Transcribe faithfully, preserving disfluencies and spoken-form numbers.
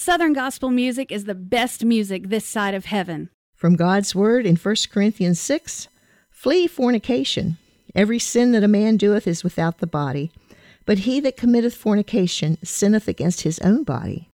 Southern gospel music is the best music this side of heaven. From God's word in First Corinthians six, flee fornication. Every sin that a man doeth is without the body, but he that committeth fornication sinneth against his own body.